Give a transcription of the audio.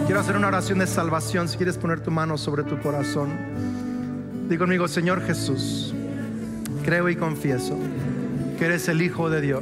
Quiero hacer una oración de salvación. Si quieres poner tu mano sobre tu corazón, di conmigo: Señor Jesús, creo y confieso que eres el Hijo de Dios,